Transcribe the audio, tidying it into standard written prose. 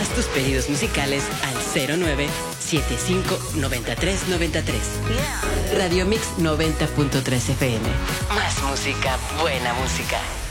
Haz tus pedidos musicales al 09759393. Radio Mix 90.3 FM. Más música, buena música.